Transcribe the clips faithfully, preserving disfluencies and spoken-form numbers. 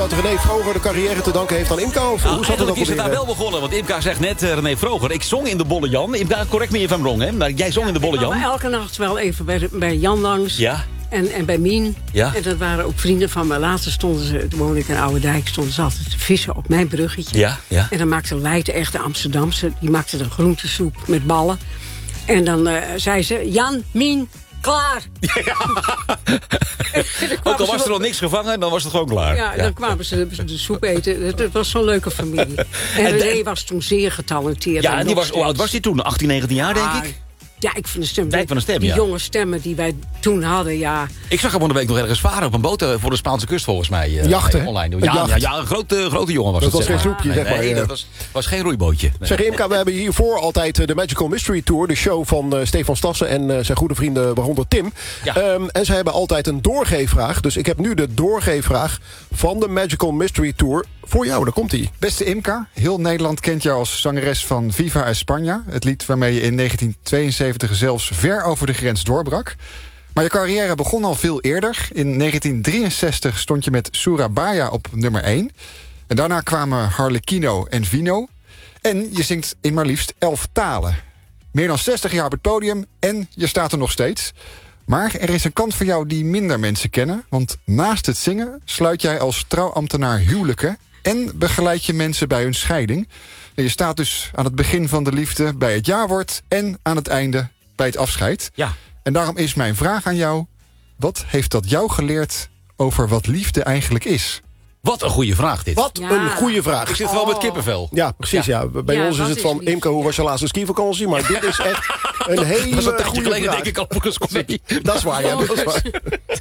Dat René Vroger de carrière te danken heeft aan Imka? Of Nou, hoe zat het ook is het daar alweer? wel begonnen. Want Imka zegt net, uh, René Vroger, ik zong in de Bolle Jan. Imka, correct me if I'm wrong, hè? Maar jij zong Ja, in de Bolle ik kwam Jan. elke nacht wel even bij, de, bij Jan langs. Ja. En, en bij Mien. Ja. En dat waren ook vrienden van me. Later stonden ze, toen woonde ik in Oude-Dijk, stonden ze altijd te vissen op mijn bruggetje. Ja, ja. En dan maakte Leid, de echte Amsterdamse, die maakte een groentesoep met ballen. En dan uh, zei ze, Jan, Mien, klaar. Ja. Ook al was er nog niks gevangen, dan was het gewoon klaar. Ja, dan kwamen ze de, de soep eten. Het, het was zo'n leuke familie. En, en René was toen zeer getalenteerd. Ja, en die was, hoe oud was hij toen? achttien, negentien jaar, denk Ah, ik? Ja, ik vind de stem. Dijk van de stem, die ja. jonge stemmen die wij toen hadden, ja. Ik zag hem van de week nog ergens varen op een boot uh, voor de Spaanse kust, volgens mij. Uh, Jacht, hè? Online. Een Ja, jacht. ja, ja, een grote, grote jongen was Dat het. was zeg geen maar. groepje, Nee, zeg maar, nee, ja. dat was, was geen roeibootje. Nee. Zeg Imka, we hebben hiervoor altijd uh, de Magical Mystery Tour. De show van uh, Stefan Stassen en uh, zijn goede vrienden, waaronder Tim. Ja. Um, en ze hebben altijd een doorgeefvraag. Dus ik heb nu de doorgeefvraag van de Magical Mystery Tour voor jou. Daar komt-ie. Beste Imka, heel Nederland kent jou als zangeres van Viva España. Het lied waarmee je in negentien tweeënzeventig zelfs ver over de grens doorbrak. Maar je carrière begon al veel eerder. In negentien drieënzestig stond je met Surabaya op nummer één. En daarna kwamen Harlequino en Vino. En je zingt in maar liefst elf talen. Meer dan zestig jaar op het podium en je staat er nog steeds. Maar er is een kant van jou die minder mensen kennen. Want naast het zingen sluit jij als trouwambtenaar huwelijken en begeleid je mensen bij hun scheiding. En je staat dus aan het begin van de liefde bij het jaarwoord en aan het einde bij het afscheid. Ja. En daarom is mijn vraag aan jou: wat heeft dat jou geleerd over wat liefde eigenlijk is? Wat een goede vraag dit. Wat Ja. een goede vraag. Ik zit wel met kippenvel. Ja, precies. Ja. Bij Ja, ons is wat het is van liefde? Imka, hoe was je laatste skivakantie? Maar dit is echt een hele Dat was een tijdje goede geleden, vraag. denk ik al. voor een nee. Dat is waar, ja. Dat is waar.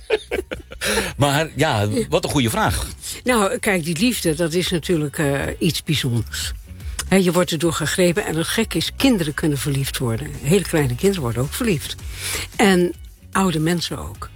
Maar ja, wat een goede vraag. Nou, kijk, die liefde, dat is natuurlijk uh, iets bijzonders. He, je wordt erdoor gegrepen en het gek is, kinderen kunnen verliefd worden. Hele kleine kinderen worden ook verliefd. En oude mensen ook.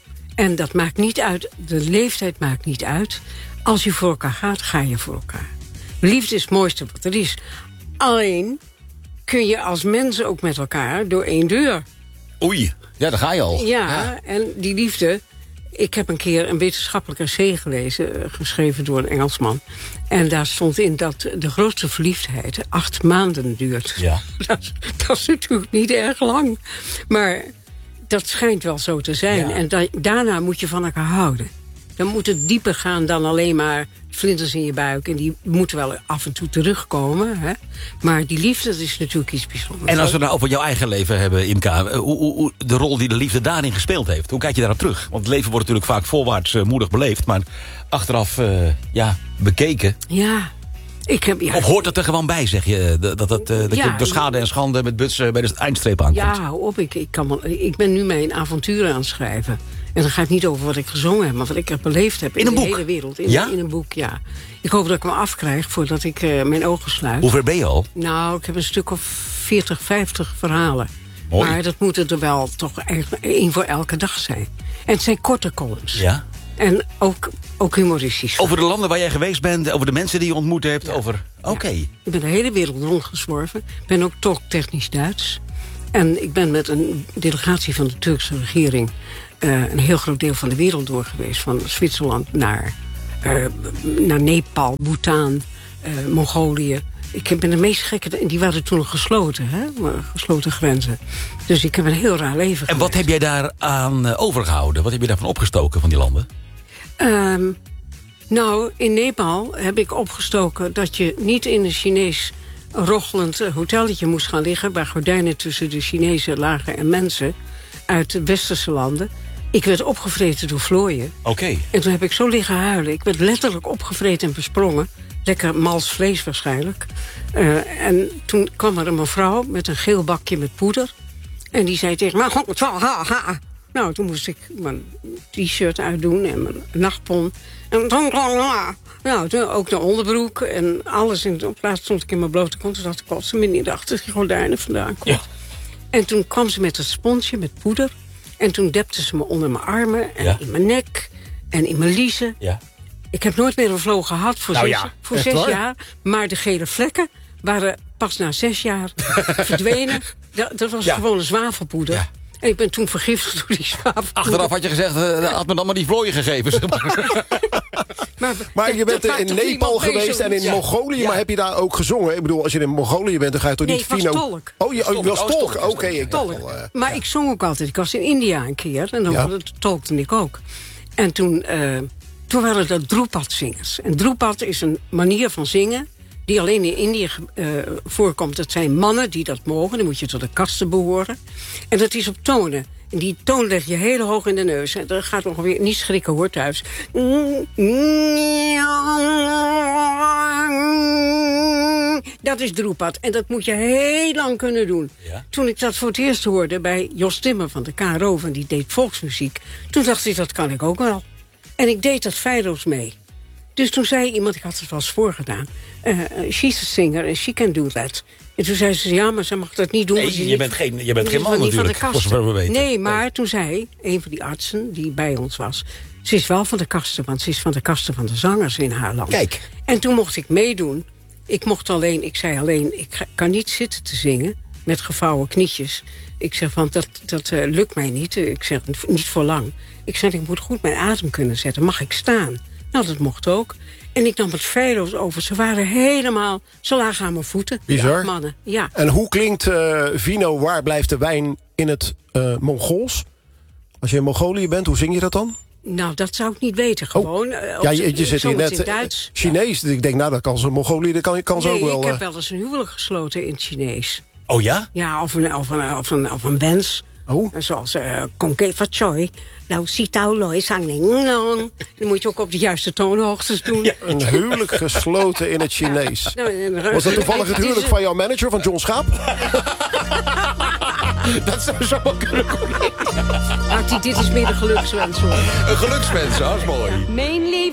En dat maakt niet uit, de leeftijd maakt niet uit. Als je voor elkaar gaat, ga je voor elkaar. Liefde is het mooiste wat er is. Alleen kun je als mensen ook met elkaar door één deur. Oei, ja, daar ga je al. Ja, en die liefde. Ik heb een keer een wetenschappelijk essay gelezen, geschreven door een Engelsman. En daar stond in dat de grootste verliefdheid acht maanden duurt. Ja. Dat, is- dat is natuurlijk niet erg lang. Maar dat schijnt wel zo te zijn. Ja. En da- daarna moet je van elkaar houden. Dan moet het dieper gaan dan alleen maar vlinders in je buik. En die moeten wel af en toe terugkomen. Hè? Maar die liefde, dat is natuurlijk iets bijzonders. En als we nou over jouw eigen leven hebben, Imka, hoe, hoe, hoe- de rol die de liefde daarin gespeeld heeft, hoe kijk je daarop terug? Want het leven wordt natuurlijk vaak voorwaarts uh, moedig beleefd, maar achteraf uh, ja, bekeken. Ja, ik heb... Ja, Of hoort het er gewoon bij, zeg je, dat, dat, dat, uh, dat Ja, je door schade en schande met buts uh, bij de eindstreep aankomt? Ja, hou op. Ik, ik, kan wel, ik ben nu mijn avonturen aan het schrijven. En dan gaat het niet over wat ik gezongen heb, maar wat ik heb beleefd heb in, In een de boek? hele wereld. In, Ja? in een boek, ja. Ik hoop dat ik hem afkrijg voordat ik uh, mijn ogen sluit. Hoe ver ben je al? Nou, ik heb een stuk of veertig, vijftig verhalen. Mooi. Maar dat moet er wel toch eigenlijk één voor elke dag zijn. En het zijn korte columns. Ja. En ook, ook humoristisch. Over de landen waar jij geweest bent, over de mensen die je ontmoet hebt, Ja. over... Oké. Ja. Ik ben de hele wereld rondgezworven. Ik ben ook tolktechnisch Duits. En ik ben met een delegatie van de Turkse regering Uh, een heel groot deel van de wereld door geweest. Van Zwitserland naar, uh, naar Nepal, Bhutan, uh, Mongolië. Ik ben de meest gekke... En die waren toen nog gesloten, hè? Gesloten grenzen. Dus ik heb een heel raar leven En wat geleid. heb jij daar aan uh, overgehouden? Wat heb je daarvan opgestoken van die landen? Um, nou, in Nepal heb ik opgestoken dat je niet in een Chinees rochelend hotelletje moest gaan liggen, waar gordijnen tussen de Chinezen lagen en mensen uit de westerse landen. Ik werd opgevreten door vlooien. Oké. Okay. En toen heb ik zo liggen huilen. Ik werd letterlijk opgevreten en besprongen. Lekker mals vlees waarschijnlijk. Uh, en toen kwam er een mevrouw met een geel bakje met poeder. En die zei tegen me, ha, ha. Nou, toen moest ik mijn t-shirt uitdoen en mijn nachtpon. En nou, toen ook de onderbroek en alles. In de plaats stond ik in mijn blote kont. Toen dacht ik, als ze me niet achter die gordijnen vandaan komt. Ja. En toen kwam ze met een sponsje met poeder. En toen depte ze me onder mijn armen en ja. in mijn nek en in mijn liezen. Ja. Ik heb nooit meer een vloog gehad voor nou zes, ja, voor zes jaar. Maar de gele vlekken waren pas na zes jaar verdwenen. Dat, dat was ja. gewoon een zwavelpoeder. Ja. En ik ben toen vergiftigd door die zwavelpoeder. Achteraf had je gezegd, uh, had me dan maar die vlooien gegeven. maar, Maar je bent dat in maakt toch Nepal niemand mee, geweest en in zoiets? Mongolië, Ja. maar heb je daar ook gezongen? Ik bedoel, als je in Mongolië bent, dan ga je toch Nee, niet ik was Vino... tolk. Oh, je, oh, je was Oh, tolk. tolk. Oké, ik dacht Tolk. al, eh, Maar ik zong ook altijd. Ik was in India een keer en dan Ja. tolkte ik ook. En toen, uh, toen waren dat Drupad-zingers. En Drupad is een manier van zingen die alleen in India uh, voorkomt. Dat zijn mannen die dat mogen. Dan moet je tot de kasten behoren. En dat is op tonen. En die toon leg je heel hoog in de neus. En dat gaat ongeveer niet schrikken hoor thuis. Dat is Drupad. En dat moet je heel lang kunnen doen. Ja. Toen ik dat voor het eerst hoorde bij Jos Timmer van de K R O... van die deed volksmuziek... toen dacht ik, dat kan ik ook wel. En ik deed dat feilloos mee. Dus toen zei iemand, ik had het wel eens voorgedaan... Uh, she's a singer and she can do that. En toen zei ze, ja, maar ze mag dat niet doen. Nee, ze je niet- bent geen, je bent ze geen is man wel niet van de natuurlijk, voor kasten. zover we weten. Nee, maar toen zei een van die artsen die bij ons was... ze is wel van de kasten, want ze is van de kasten van de zangers in haar land. Kijk. En toen mocht ik meedoen. Ik mocht alleen, ik zei alleen, ik ga- kan niet zitten te zingen... met gevouwen knietjes. Ik zeg, want dat, dat uh, lukt mij niet. Ik zeg, niet voor lang. Ik zeg, ik moet goed mijn adem kunnen zetten. Mag ik staan? Nou, dat mocht ook. En ik nam het feilloos over. Ze waren helemaal... Ze lagen aan mijn voeten. die Bizar. acht mannen. Ja. En hoe klinkt uh, Vino, waar blijft de wijn in het uh, Mongols? Als je in Mongolië bent, hoe zing je dat dan? Nou, dat zou ik niet weten. Gewoon. uh, Ja, op- je, je zit hier soms net in uh, Duits. Chinees. Ik denk, nou, dat kan ze Mongolië, dat kan, kan ze Nee, ook wel. ik heb uh, wel eens een huwelijk gesloten in het Chinees. Oh ja? Ja, of een, of een, of een, of een wens. Oh. Zoals uh, Conke Fatsoy. Nou, Sitao Loi Sang. Dan moet je ook op de juiste toonhoogtes doen. Ja. Een huwelijk gesloten in het Chinees. Nou, en- Was dat toevallig het is huwelijk een- van jouw manager, van John Schaap? Dat zou zo wel kunnen. Ah, die- dit is meer de gelukswens hoor. Een geluksmens, dat is mooi. Meen